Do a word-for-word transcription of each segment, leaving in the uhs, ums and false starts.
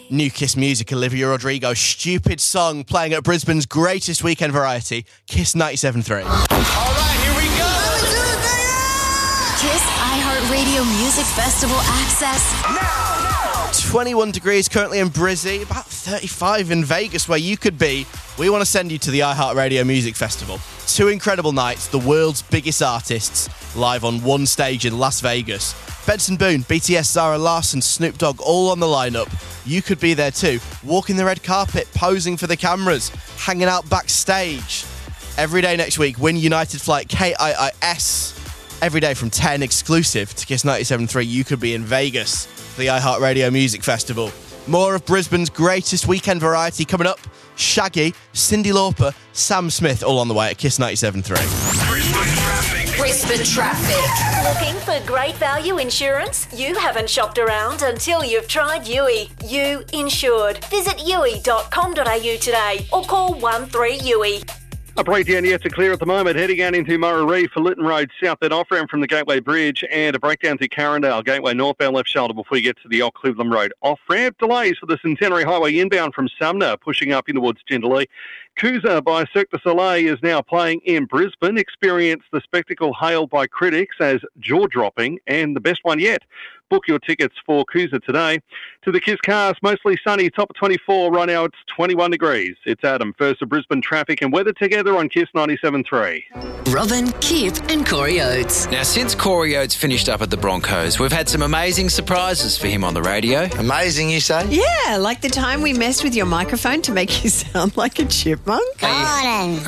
New Kiss music, Olivia Rodrigo, Stupid Song, playing at Brisbane's greatest weekend variety, Kiss ninety-seven point three. All right, here we go. Kiss iHeartRadio Music Festival access Now. twenty-one degrees currently in Brizzy, about thirty-five in Vegas, where you could be. We want to send you to the iHeartRadio Music Festival. Two incredible nights, the world's biggest artists, live on one stage in Las Vegas. Benson Boone, B T S, Zara Larsson, Snoop Dogg, all on the lineup. You could be there too, walking the red carpet, posing for the cameras, hanging out backstage. Every day next week, win United Flight K I I S. Every day from ten, exclusive to Kiss ninety-seven point three. You could be in Vegas for the iHeartRadio Music Festival. More of Brisbane's greatest weekend variety coming up. Shaggy, Cyndi Lauper, Sam Smith, all on the way at Kiss ninety-seven point three. Brisbane traffic. Brisbane traffic. Looking for great value insurance? You haven't shopped around until you've tried U I. You Insured. Visit u i dot com dot a u today or call one three U I. A breakdown yet to clear at the moment, heading out into Murray Reef for Lytton Road South, then off-ramp from the Gateway Bridge, and a breakdown to Carindale, Gateway northbound left shoulder before you get to the Old Cleveland Road off-ramp. Delays for the Centenary Highway inbound from Sumner, pushing up in towards Jindalee. Coosa by Cirque du Soleil is now playing in Brisbane. Experience the spectacle hailed by critics as jaw-dropping and the best one yet. Book your tickets for Coosa today. To the Kiss Cast, mostly sunny, top of twenty-four. Right now it's twenty-one degrees. It's Adam, first of Brisbane traffic and weather together on Kiss ninety-seven point three. Robin, Kip and Corey Oates. Now, since Corey Oates finished up at the Broncos, we've had some amazing surprises for him on the radio. Amazing, you say? Yeah, like the time we messed with your microphone to make you sound like a chipmunk. And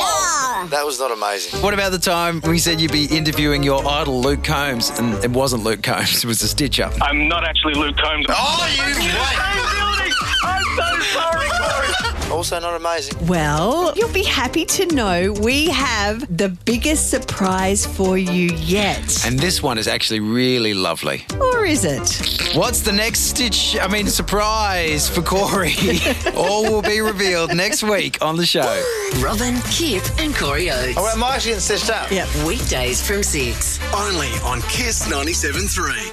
Oh, that was not amazing. what about the time we said you'd be interviewing your idol, Luke Combs, and it wasn't Luke Combs, it was a stitch-up? I'm not actually Luke Combs. Oh, you wait. I'm so sorry, Corey. Also not amazing. Well, you'll be happy to know we have the biggest surprise for you yet. And this one is actually really lovely. Or is it? What's the next stitch, I mean, surprise for Corey? All will be revealed next week on the show. Robin, Kip and Corey Oates. Oh, well, am I actually getting stitched up? Yep. Weekdays from six. Only on Kiss ninety-seven point three.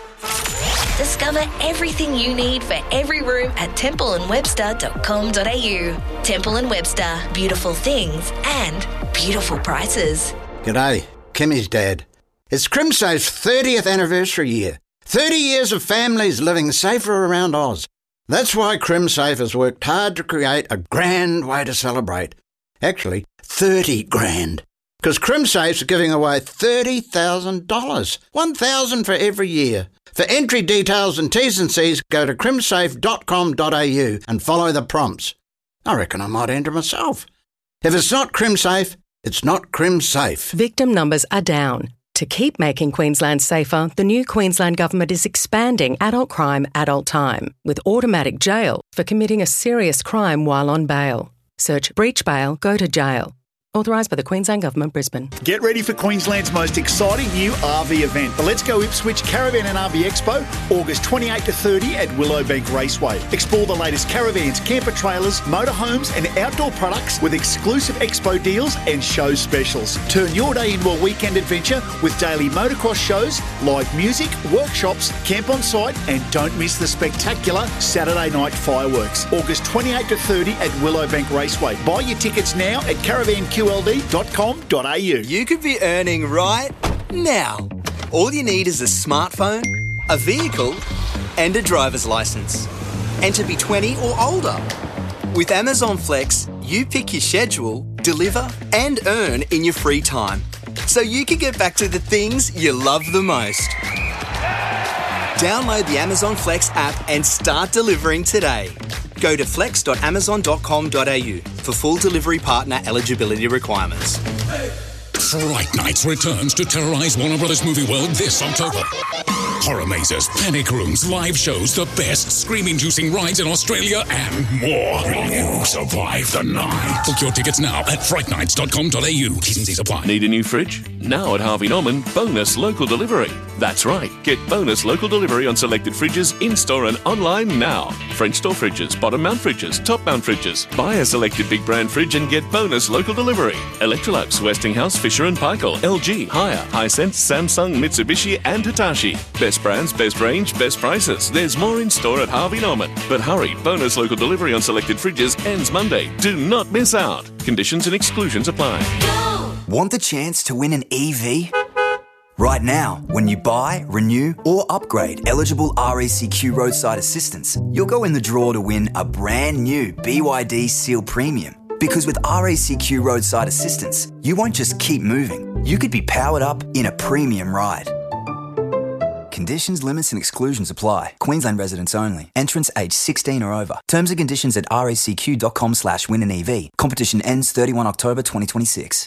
Discover everything you need for every room at temple and webster dot com dot a u. Temple and Webster, beautiful things and beautiful prices. G'day, Kimmy's dad. It's CrimSafe's thirtieth anniversary year. thirty years of families living safer around Oz. That's why CrimSafe has worked hard to create a grand way to celebrate. Actually, thirty grand. Because CrimSafe's giving away thirty thousand dollars. one thousand dollars for every year. For entry details and T's and C's, go to crimsafe dot com dot a u and follow the prompts. I reckon I might enter myself. If it's not CrimSafe, it's not CrimSafe. Victim numbers are down. To keep making Queensland safer, the new Queensland Government is expanding adult crime, adult time, with automatic jail for committing a serious crime while on bail. Search breach bail, go to jail. Authorised by the Queensland Government, Brisbane. Get ready for Queensland's most exciting new R V event, the Let's Go Ipswich Caravan and R V Expo, August twenty-eighth to thirtieth at Willowbank Raceway. Explore the latest caravans, camper trailers, motorhomes and outdoor products with exclusive expo deals and show specials. Turn your day into a weekend adventure with daily motocross shows, live music, workshops, camp on site and don't miss the spectacular Saturday night fireworks. August twenty-eighth to thirtieth at Willowbank Raceway. Buy your tickets now at caravan q l d dot com dot a u. You could be earning right now. All you need is a smartphone, a vehicle, and a driver's license. And to be twenty or older. With Amazon Flex, you pick your schedule, deliver, and earn in your free time. So you can get back to the things you love the most. Download the Amazon Flex app and start delivering today. Go to flex dot amazon dot com dot a u for full delivery partner eligibility requirements. Fright Nights returns to terrorise Warner Brothers movie world this October. Horror mazes, panic rooms, live shows, the best scream-inducing rides in Australia, and more. Will you survive the night? Book your tickets now at fright nights dot com dot a u. T's and C's apply. Need a new fridge? Now at Harvey Norman, bonus local delivery. That's right. Get bonus local delivery on selected fridges in-store and online now. From French door fridges, bottom mount fridges, top mount fridges. Buy a selected big brand fridge and get bonus local delivery. Electrolux, Westinghouse, Fisher and Paykel, L G, Haier, Hisense, Samsung, Mitsubishi and Hitachi. Best brands, best range, best prices. There's more in store at Harvey Norman. But hurry, bonus local delivery on selected fridges ends Monday. Do not miss out. Conditions and exclusions apply. Want the chance to win an E V? Right now, when you buy, renew or upgrade eligible R A C Q roadside assistance, you'll go in the draw to win a brand new B Y D Seal Premium. Because with R A C Q roadside assistance, you won't just keep moving, you could be powered up in a premium ride. Conditions, limits and exclusions apply. Queensland residents only. Entrants aged sixteen or over. Terms and conditions at racq.com slash win an EV. Competition ends thirty-first October twenty twenty-six.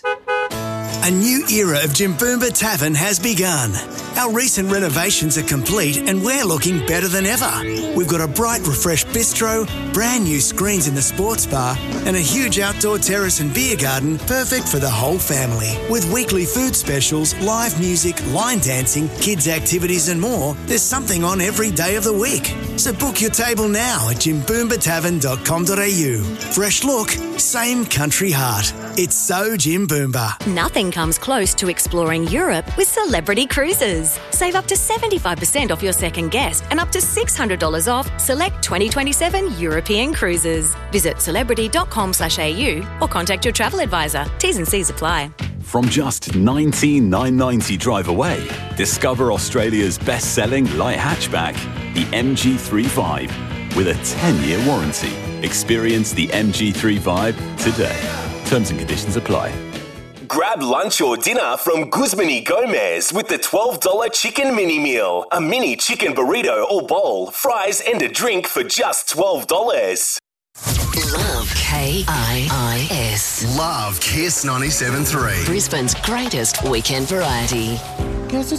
A new era of Jimboomba Tavern has begun. Our recent renovations are complete and we're looking better than ever. We've got a bright, refreshed bistro, brand new screens in the sports bar, and a huge outdoor terrace and beer garden perfect for the whole family. With weekly food specials, live music, line dancing, kids' activities and more, there's something on every day of the week. So book your table now at jimboomba tavern dot com dot a u. Fresh look, same country heart. It's so Jimboomba. Nothing comes close to exploring Europe with Celebrity Cruises. Save up to seventy-five percent off your second guest and up to six hundred dollars off select twenty twenty-seven European cruises. Visit celebrity.com slash au or contact your travel advisor. T's and C's apply. From just nineteen thousand nine hundred ninety drive away, discover Australia's best-selling light hatchback, the M G thirty-five, with a ten-year warranty. Experience the M G thirty-five today. Terms and conditions apply. Grab lunch or dinner from Guzman y Gomez with the twelve dollars chicken mini meal. A mini chicken burrito or bowl, fries and a drink for just twelve dollars. Love K I I S. Love Kiss ninety-seven point three. Brisbane's greatest weekend variety.